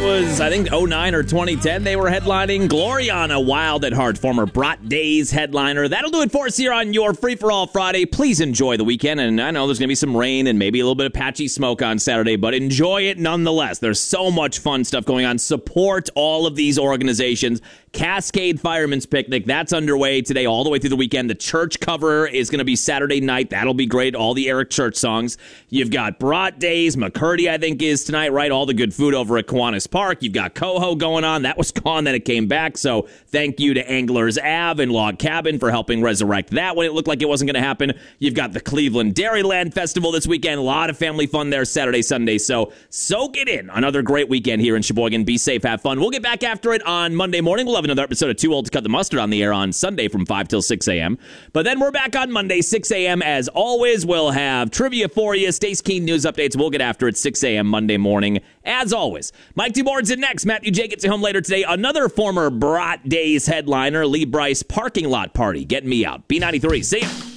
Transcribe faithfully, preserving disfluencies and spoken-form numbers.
was, I think, oh nine or twenty ten. They were headlining. Gloriana, Wild at Heart, former Brat Days headliner. That'll do it for us here on your Free For All Friday. Please enjoy the weekend. And I know there's going to be some rain and maybe a little bit of patchy smoke on Saturday, but enjoy it nonetheless. There's so much fun stuff going on. Support all of these organizations. Cascade Fireman's Picnic, that's underway today all the way through the weekend. The church cover is going to be Saturday night. That'll be great. All the Eric Church songs. You've got Brat Days. McCurdy, I think, is tonight, right? All the good food over at Kiwanis Park. You've got Coho going on. That was gone, then it came back. So thank you to Anglers Ave and Log Cabin for helping resurrect that when it looked like it wasn't going to happen. You've got the Cleveland Dairyland Festival this weekend. A lot of family fun there Saturday, Sunday. So soak it in. Another great weekend here in Sheboygan. Be safe, have fun. We'll get back after it on Monday morning. We'll have another episode of Too Old to Cut the Mustard on the air on Sunday from five till six a.m. But then we're back on Monday, six a.m. as always. We'll have trivia for you. Stace Keen news updates. We'll get after it six a.m. Monday morning. As always, Mike DeBoard's in next. Matthew J gets you home later today. Another former Brat Days headliner, Lee Bryce, Parking Lot Party. Getting me out. B ninety-three. See ya.